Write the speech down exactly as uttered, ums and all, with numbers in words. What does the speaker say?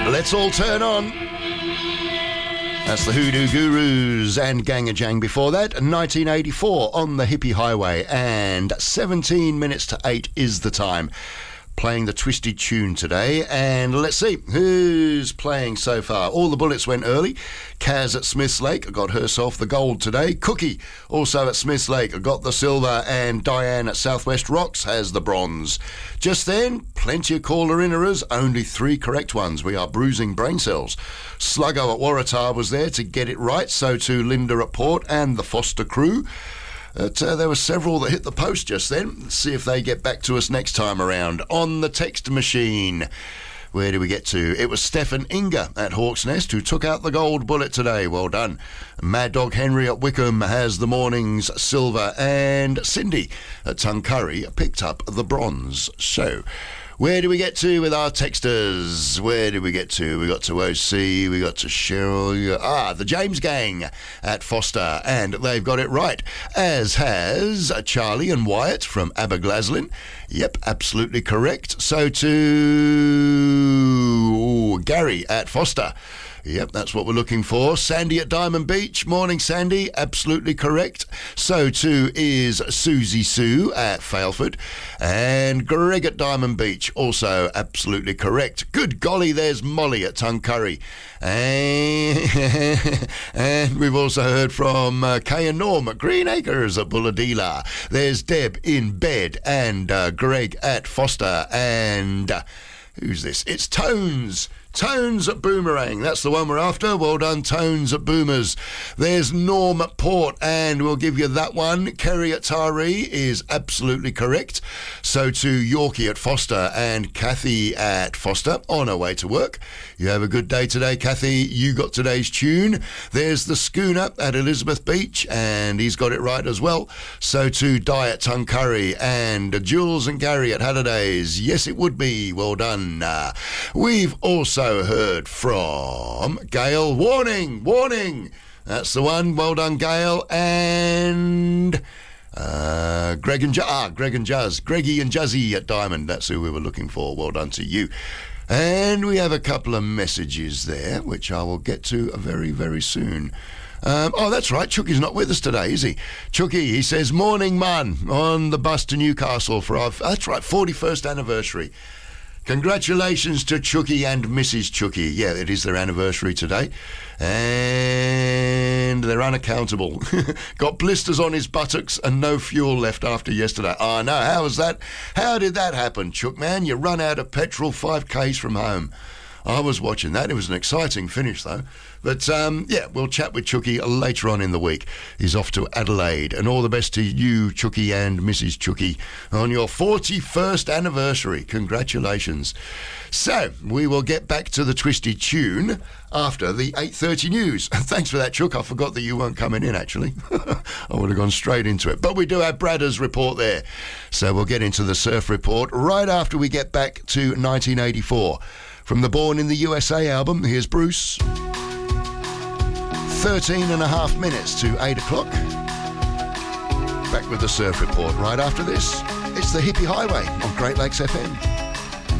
Let's all turn on. That's the Hoodoo Gurus and Gangajang. Before that, nineteen eighty-four on the Hippie Highway, and seventeen minutes to eight is the time. Playing the Twisted Tune today, and let's see who's playing so far. All the Bullets went early. Kaz at Smiths Lake got herself the gold today. Cookie also at Smiths Lake got the silver, and Diane at Southwest Rocks has the bronze. Just then, plenty of caller-innerers, only three correct ones. We are bruising brain cells. Sluggo at Waratah was there to get it right, so too Linda at Port and the Foster crew. But, uh, there were several that hit the post just then. Let's see if they get back to us next time around. On the text machine, where do we get to? It was Stefan Inga at Hawk's Nest who took out the gold bullet today. Well done. Mad Dog Henry at Wickham has the morning's silver, and Cindy at Tuncurry picked up the bronze. So, where do we get to with our texters? Where do we get to? We got to O C, we got to Cheryl, ah, the James Gang at Foster, and they've got it right, as has Charlie and Wyatt from Aberglaslyn. Yep, absolutely correct. So to ooh, Gary at Foster. Yep, that's what we're looking for. Sandy at Diamond Beach. Morning, Sandy. Absolutely correct. So too is Susie Sue at Failford. And Greg at Diamond Beach. Also absolutely correct. Good golly, there's Molly at Tuncurry. And, and we've also heard from uh, Kay and Norm at Green Acres at Bulladila. There's Deb in bed, and uh, Greg at Foster. And uh, who's this? It's Tones. Tones at Boomerang, that's the one we're after. Well done, Tones at Boomers. There's Norm at Port, and we'll give you that one. Kerry at Taree is absolutely correct. So too Yorkie at Foster, and Kathy at Foster on her way to work. You have a good day today, Kathy. You got today's tune. There's the Schooner at Elizabeth Beach, and he's got it right as well. So too Di at Tuncurry, and Jules and Gary at Hallidays. Yes, it would be. Well done. Uh, we've also heard from Gail. Warning, warning. That's the one. Well done, Gail. And uh, Greg and Ju- ah, Greg and Juzz, Greggy and Juzzy at Diamond. That's who we were looking for. Well done to you. And we have a couple of messages there, which I will get to very, very soon. Um, oh, that's right. Chooky's not with us today, is he? Chooky, he says, morning, man, on the bus to Newcastle for our, that's right, forty-first anniversary. Congratulations to Chooky and Missus Chooky. Yeah, it is their anniversary today. And they're unaccountable. Got blisters on his buttocks and no fuel left after yesterday. Oh, no, how was that? How did that happen, Chook, man? You run out of petrol five kays from home. I was watching that. It was an exciting finish, though. But, um, yeah, we'll chat with Chooky later on in the week. He's off to Adelaide. And all the best to you, Chooky and Missus Chooky, on your forty-first anniversary. Congratulations. So, we will get back to the Twisted Tune after the eight thirty news. Thanks for that, Chook. I forgot that you weren't coming in, actually. I would have gone straight into it. But we do have Bradder's report there. So we'll get into the surf report right after we get back to nineteen eighty-four. From the Born in the U S A album, here's Bruce. thirteen and a half minutes to eight o'clock. Back with the surf report right after this. It's the Hippie Highway on Great Lakes F M.